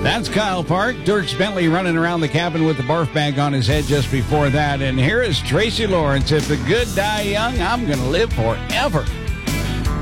That's Kyle Park. Dierks Bentley running around the cabin with the barf bag on his head just before that. And here is Tracy Lawrence. If the good die young, I'm going to live forever.